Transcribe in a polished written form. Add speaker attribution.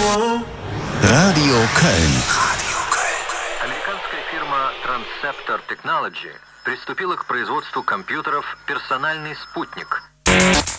Speaker 1: Radio Köln.
Speaker 2: Американская фирма Transceptor Technology приступила к производству компьютеров «Персональный спутник».